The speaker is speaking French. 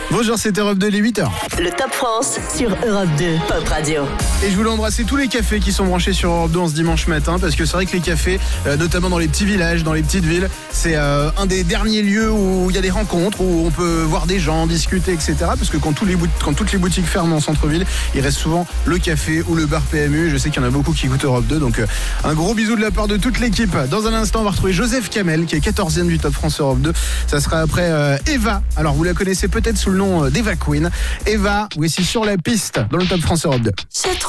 Bonjour, c'est Europe 2, les 8h. Le Top France sur Europe 2, Pop Radio. Et je voulais embrasser tous les cafés qui sont branchés sur Europe 2 en ce dimanche matin, parce que c'est vrai que les cafés, notamment dans les petits villages, dans les petites villes, c'est un des derniers lieux où il y a des rencontres, où on peut voir des gens, discuter, etc. Parce que quand toutes les boutiques ferment en centre-ville, il reste souvent le café ou le bar PMU. Je sais qu'il y en a beaucoup qui écoutent Europe 2, donc un gros bisou de la part de toute l'équipe. Dans un instant, on va retrouver Joseph Kamel, qui est 14e du Top France Europe 2. Ça sera après Eva. Alors, vous la connaissez peut-être sous le nom d'Eva Queen. Eva, voici sur la piste dans le Top France Europe 2.